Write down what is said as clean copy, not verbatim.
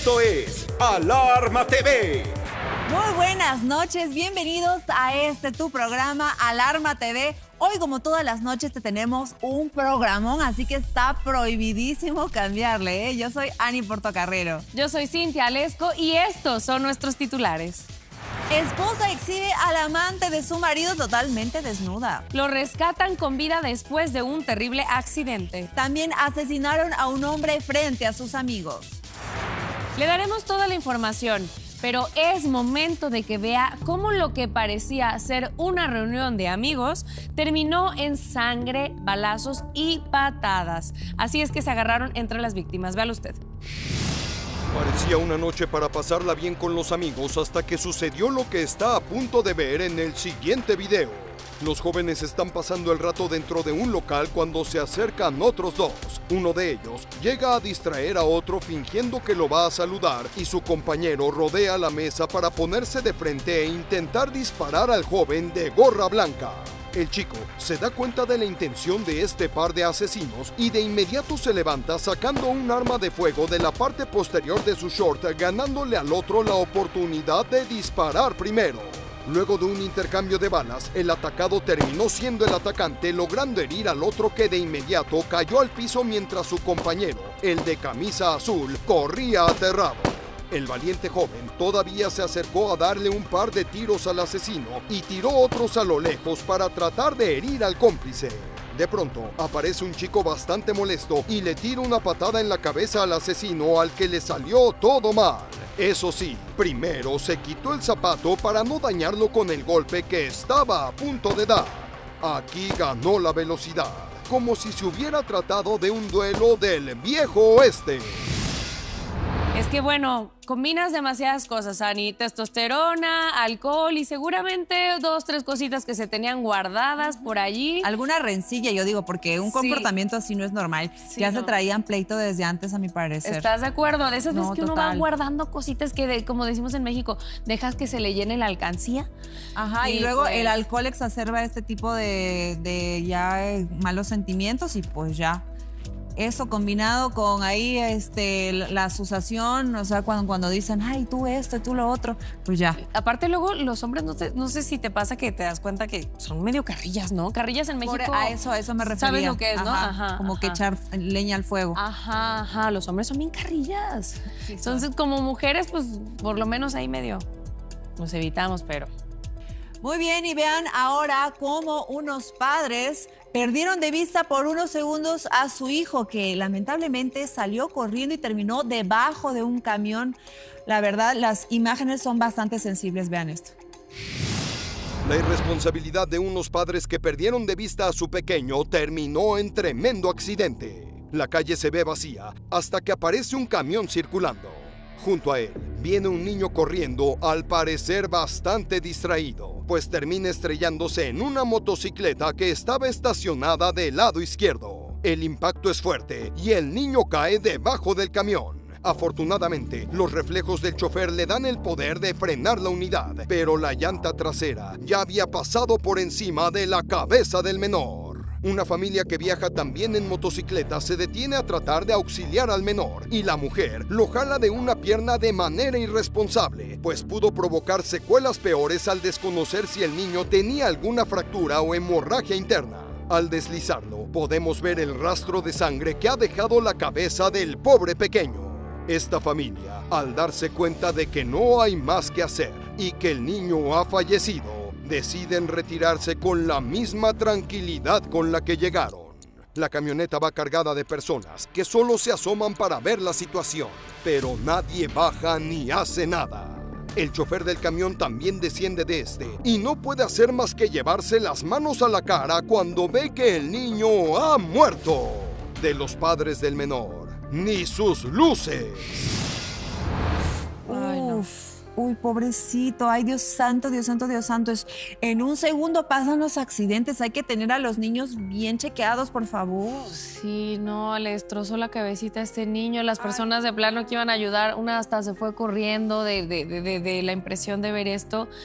Esto es Alarma TV. Muy buenas noches, bienvenidos a tu programa Alarma TV. Hoy, como todas las noches, te tenemos un programón, así que está prohibidísimo cambiarle, ¿eh? Yo soy Ani Portocarrero. Yo soy Cintia Alesco y estos son nuestros titulares. Esposa exhibe al amante de su marido totalmente desnuda. Lo rescatan con vida después de un terrible accidente. También asesinaron a un hombre frente a sus amigos. Le daremos toda la información, pero es momento de que vea cómo lo que parecía ser una reunión de amigos terminó en sangre, balazos y patadas. Así es que se agarraron entre las víctimas. Véalo usted. Parecía una noche para pasarla bien con los amigos hasta que sucedió lo que está a punto de ver en el siguiente video. Los jóvenes están pasando el rato dentro de un local cuando se acercan otros dos. Uno de ellos llega a distraer a otro fingiendo que lo va a saludar y su compañero rodea la mesa para ponerse de frente e intentar disparar al joven de gorra blanca. El chico se da cuenta de la intención de este par de asesinos y de inmediato se levanta sacando un arma de fuego de la parte posterior de su short, ganándole al otro la oportunidad de disparar primero. Luego de un intercambio de balas, el atacado terminó siendo el atacante, logrando herir al otro que de inmediato cayó al piso mientras su compañero, el de camisa azul, corría aterrado. El valiente joven todavía se acercó a darle un par de tiros al asesino y tiró otros a lo lejos para tratar de herir al cómplice. De pronto, aparece un chico bastante molesto y le tira una patada en la cabeza al asesino, al que le salió todo mal. Eso sí, primero se quitó el zapato para no dañarlo con el golpe que estaba a punto de dar. Aquí ganó la velocidad, como si se hubiera tratado de un duelo del viejo oeste. Es que bueno, combinas demasiadas cosas, Ani. Testosterona, alcohol y seguramente 2, 3 cositas que se tenían guardadas por allí. Alguna rencilla, yo digo, porque un comportamiento así no es normal. Sí, ya no. se traían pleito desde antes, a mi parecer. ¿Estás de acuerdo? De esas veces que uno va total. guardando cositas que, como decimos en México, dejas que se le llene la alcancía. Ajá, y luego el alcohol exacerba este tipo de malos sentimientos y pues ya. Eso combinado con ahí la asociación, o sea, cuando dicen, ay, tú esto y tú lo otro, pues ya. Aparte luego los hombres, no sé si te pasa que te das cuenta que son medio carrillas, ¿no? Carrillas en México. A eso me refería. ¿Sabes lo que es, no? Ajá, como que echar leña al fuego. Ajá, los hombres son bien carrillas. Sí, entonces, como mujeres, pues, por lo menos ahí medio nos evitamos, pero... Muy bien, y vean ahora cómo unos padres perdieron de vista por unos segundos a su hijo, que lamentablemente salió corriendo y terminó debajo de un camión. La verdad, las imágenes son bastante sensibles, vean esto. La irresponsabilidad de unos padres que perdieron de vista a su pequeño terminó en tremendo accidente. La calle se ve vacía hasta que aparece un camión circulando. Junto a él viene un niño corriendo, al parecer bastante distraído, pues termina estrellándose en una motocicleta que estaba estacionada del lado izquierdo. El impacto es fuerte y el niño cae debajo del camión. Afortunadamente, los reflejos del chofer le dan el poder de frenar la unidad, pero la llanta trasera ya había pasado por encima de la cabeza del menor. Una familia que viaja también en motocicleta se detiene a tratar de auxiliar al menor y la mujer lo jala de una pierna de manera irresponsable, pues pudo provocar secuelas peores al desconocer si el niño tenía alguna fractura o hemorragia interna. Al deslizarlo, podemos ver el rastro de sangre que ha dejado la cabeza del pobre pequeño. Esta familia, al darse cuenta de que no hay más que hacer y que el niño ha fallecido, deciden retirarse con la misma tranquilidad con la que llegaron. La camioneta va cargada de personas que solo se asoman para ver la situación, pero nadie baja ni hace nada. El chofer del camión también desciende de este y no puede hacer más que llevarse las manos a la cara cuando ve que el niño ha muerto. De los padres del menor, ni sus luces. Ay, no. Uy, pobrecito, ay, Dios santo, Dios santo, Dios santo. En un segundo pasan los accidentes, hay que tener a los niños bien chequeados, por favor. Sí, no, le destrozó la cabecita a este niño. Las personas de plano que iban a ayudar, una hasta se fue corriendo de la impresión de ver esto.